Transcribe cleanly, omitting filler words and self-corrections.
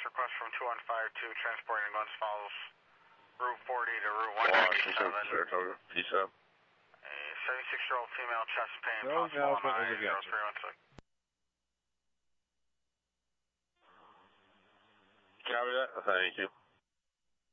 request from 2152 transporting guns follows Route 40 to Route 197. Saratoga. Peace out. A 76-year-old female chest pain, No possible on acknowledgement of I-0316. Copy that. Thank you.